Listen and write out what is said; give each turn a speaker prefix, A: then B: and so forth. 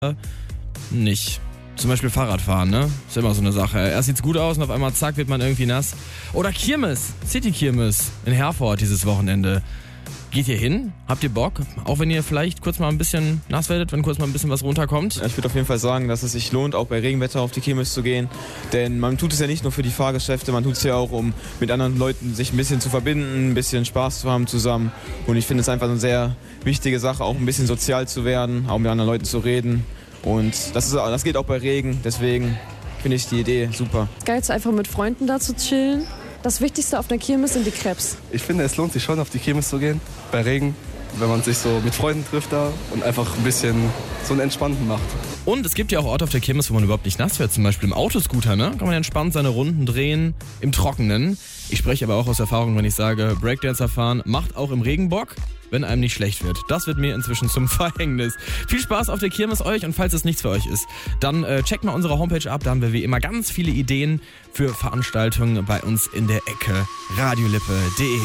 A: nicht. Zum Beispiel Fahrradfahren, ne? Ist immer so eine Sache. Erst sieht's gut aus und auf einmal zack wird man irgendwie nass. Oder Kirmes, City-Kirmes in Herford dieses Wochenende. Geht ihr hin? Habt ihr Bock? Auch wenn ihr vielleicht kurz mal ein bisschen nass werdet, wenn kurz mal ein bisschen was runterkommt?
B: Ich würde auf jeden Fall sagen, dass es sich lohnt, auch bei Regenwetter auf die Kirmes zu gehen. Denn man tut es ja nicht nur für die Fahrgeschäfte, man tut es ja auch, um mit anderen Leuten sich ein bisschen zu verbinden, ein bisschen Spaß zu haben zusammen. Und ich finde es einfach eine sehr wichtige Sache, auch ein bisschen sozial zu werden, auch mit anderen Leuten zu reden. Und das geht auch bei Regen, deswegen finde ich die Idee super.
C: Geil, einfach mit Freunden da zu chillen. Das Wichtigste auf der Kirmes sind die Crepes.
D: Ich finde, es lohnt sich schon, auf die Kirmes zu gehen, bei Regen, wenn man sich so mit Freunden trifft da und einfach ein bisschen so einen Entspannten macht.
A: Und es gibt ja auch Orte auf der Kirmes, wo man überhaupt nicht nass wird, zum Beispiel im Autoscooter, ne? Kann man entspannt seine Runden drehen, im Trockenen. Ich spreche aber auch aus Erfahrung, wenn ich sage, Breakdancer fahren macht auch im Regen Bock, wenn einem nicht schlecht wird. Das wird mir inzwischen zum Verhängnis. Viel Spaß auf der Kirmes euch und falls es nichts für euch ist, dann checkt mal unsere Homepage ab, da haben wir wie immer ganz viele Ideen für Veranstaltungen bei uns in der Ecke radiolippe.de.